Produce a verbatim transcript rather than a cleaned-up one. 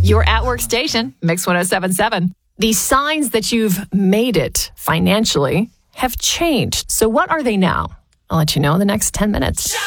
Your at work station, Mix one oh seven point seven. The signs that you've made it financially have changed. So what are they now? I'll let you know in the next ten minutes.